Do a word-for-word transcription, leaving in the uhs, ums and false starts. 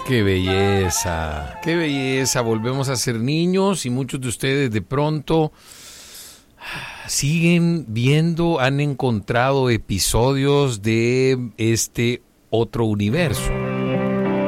Qué belleza, qué belleza. Volvemos a ser niños y muchos de ustedes de pronto siguen viendo, han encontrado episodios de este otro universo.